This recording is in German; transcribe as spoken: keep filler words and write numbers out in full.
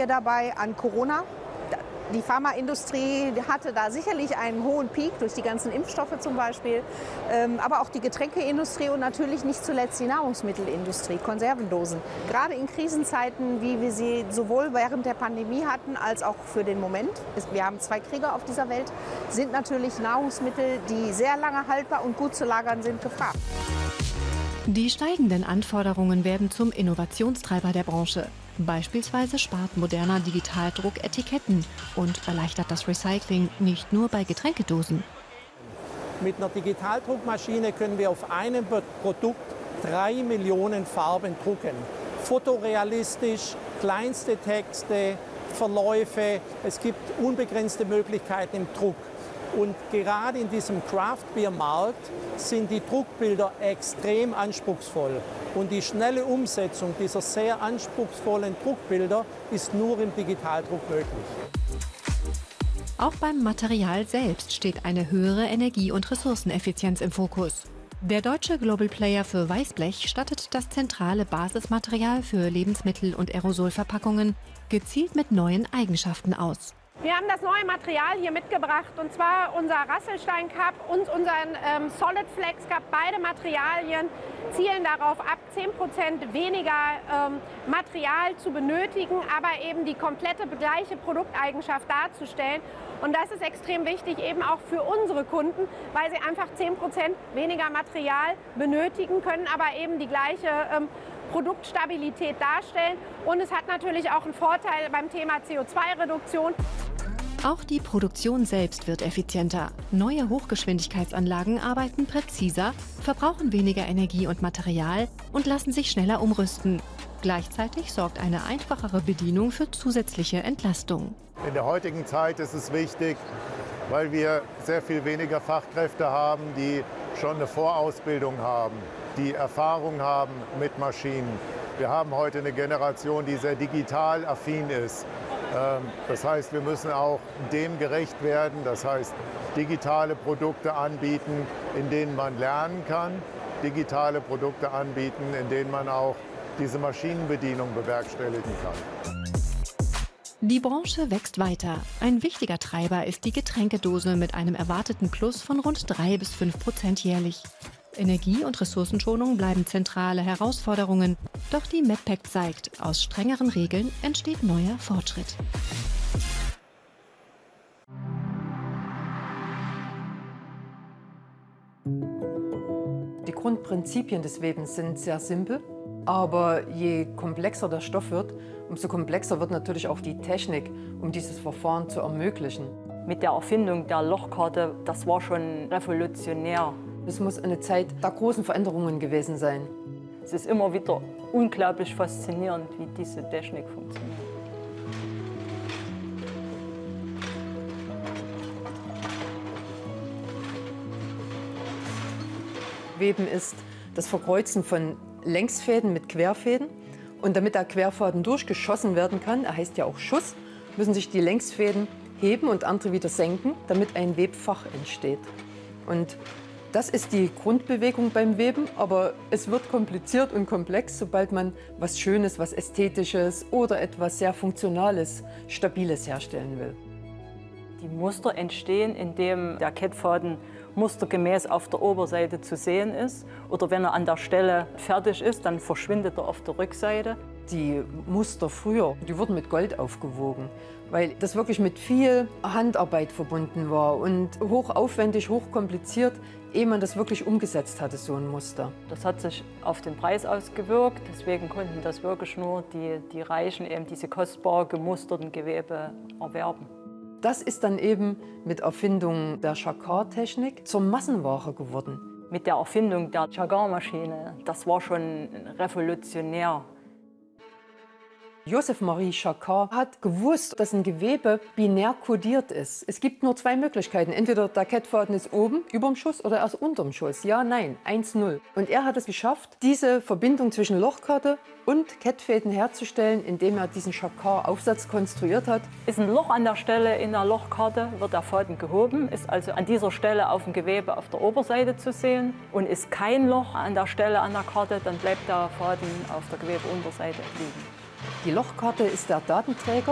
wir dabei an Corona. Die Pharmaindustrie hatte da sicherlich einen hohen Peak durch die ganzen Impfstoffe zum Beispiel, ähm, aber auch die Getränkeindustrie und natürlich nicht zuletzt die Nahrungsmittelindustrie, Konservendosen. Gerade in Krisenzeiten, wie wir sie sowohl während der Pandemie hatten, als auch für den Moment, wir haben zwei Kriege auf dieser Welt, sind natürlich Nahrungsmittel, die sehr lange haltbar und gut zu lagern sind, gefragt. Die steigenden Anforderungen werden zum Innovationstreiber der Branche. Beispielsweise spart moderner Digitaldruck Etiketten und erleichtert das Recycling nicht nur bei Getränkedosen. Mit einer Digitaldruckmaschine können wir auf einem Produkt drei Millionen Farben drucken. Fotorealistisch, kleinste Texte, Verläufe. Es gibt unbegrenzte Möglichkeiten im Druck. Und gerade in diesem Craft-Beer-Markt sind die Druckbilder extrem anspruchsvoll. Und die schnelle Umsetzung dieser sehr anspruchsvollen Druckbilder ist nur im Digitaldruck möglich. Auch beim Material selbst steht eine höhere Energie- und Ressourceneffizienz im Fokus. Der deutsche Global Player für Weißblech stattet das zentrale Basismaterial für Lebensmittel- und Aerosolverpackungen gezielt mit neuen Eigenschaften aus. Wir haben das neue Material hier mitgebracht, und zwar unser Rasselstein Cup und unseren ähm, Solid Flex Cup. Beide Materialien zielen darauf ab, zehn Prozent weniger ähm, Material zu benötigen, aber eben die komplette gleiche Produkteigenschaft darzustellen. Und das ist extrem wichtig, eben auch für unsere Kunden, weil sie einfach zehn Prozent weniger Material benötigen können, aber eben die gleiche ähm, Produktstabilität darstellen. Und es hat natürlich auch einen Vorteil beim Thema C O zwei Reduktion. Auch die Produktion selbst wird effizienter. Neue Hochgeschwindigkeitsanlagen arbeiten präziser, verbrauchen weniger Energie und Material und lassen sich schneller umrüsten. Gleichzeitig sorgt eine einfachere Bedienung für zusätzliche Entlastung. In der heutigen Zeit ist es wichtig, weil wir sehr viel weniger Fachkräfte haben, die schon eine Vorausbildung haben, die Erfahrung haben mit Maschinen. Wir haben heute eine Generation, die sehr digital affin ist. Das heißt, wir müssen auch dem gerecht werden, das heißt, digitale Produkte anbieten, in denen man lernen kann, digitale Produkte anbieten, in denen man auch diese Maschinenbedienung bewerkstelligen kann. Die Branche wächst weiter. Ein wichtiger Treiber ist die Getränkedose mit einem erwarteten Plus von rund drei bis fünf Prozent jährlich. Energie- und Ressourcenschonung bleiben zentrale Herausforderungen. Doch die Medpac zeigt, aus strengeren Regeln entsteht neuer Fortschritt. Die Grundprinzipien des Webens sind sehr simpel, aber je komplexer der Stoff wird, umso komplexer wird natürlich auch die Technik, um dieses Verfahren zu ermöglichen. Mit der Erfindung der Lochkarte, das war schon revolutionär. Es muss eine Zeit der großen Veränderungen gewesen sein. Es ist immer wieder unglaublich faszinierend, wie diese Technik funktioniert. Weben ist das Verkreuzen von Längsfäden mit Querfäden. Und damit der Querfaden durchgeschossen werden kann, er heißt ja auch Schuss, müssen sich die Längsfäden heben und andere wieder senken, damit ein Webfach entsteht. Und das ist die Grundbewegung beim Weben, aber es wird kompliziert und komplex, sobald man was Schönes, was Ästhetisches oder etwas sehr Funktionales, Stabiles herstellen will. Die Muster entstehen, indem der Kettfaden mustergemäß auf der Oberseite zu sehen ist. Oder wenn er an der Stelle fertig ist, dann verschwindet er auf der Rückseite. Die Muster früher, die wurden mit Gold aufgewogen, weil das wirklich mit viel Handarbeit verbunden war und hochaufwendig, hochkompliziert, ehe man das wirklich umgesetzt hatte, so ein Muster. Das hat sich auf den Preis ausgewirkt, deswegen konnten das wirklich nur die, die Reichen eben diese kostbar gemusterten Gewebe erwerben. Das ist dann eben mit Erfindung der Jacquard-Technik zur Massenware geworden. Mit der Erfindung der Jacquard-Maschine, das war schon revolutionär. Joseph Marie Jacquard hat gewusst, dass ein Gewebe binär kodiert ist. Es gibt nur zwei Möglichkeiten. Entweder der Kettfaden ist oben, überm Schuss, oder er ist unterm Schuss. Ja, nein, eins null. Und er hat es geschafft, diese Verbindung zwischen Lochkarte und Kettfäden herzustellen, indem er diesen Jacquard-Aufsatz konstruiert hat. Ist ein Loch an der Stelle in der Lochkarte, wird der Faden gehoben, ist also an dieser Stelle auf dem Gewebe auf der Oberseite zu sehen. Und ist kein Loch an der Stelle an der Karte, dann bleibt der Faden auf der Gewebeunterseite liegen. Die Lochkarte ist der Datenträger